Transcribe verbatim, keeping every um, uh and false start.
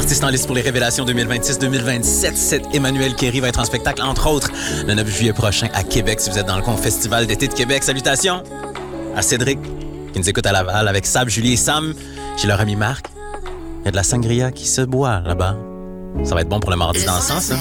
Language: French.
Artiste en liste pour les Révélations deux mille vingt-six deux mille vingt-sept, cet Emmanuel Kéry va être en spectacle, entre autres, le neuf juillet prochain à Québec, si vous êtes dans le coin Festival d'été de Québec. Salutations à Cédric, qui nous écoute à Laval, avec Sab, Julie et Sam. J'ai leur ami Marc. Il y a de la sangria qui se boit là-bas. Ça va être bon pour le mardi dansant, ça.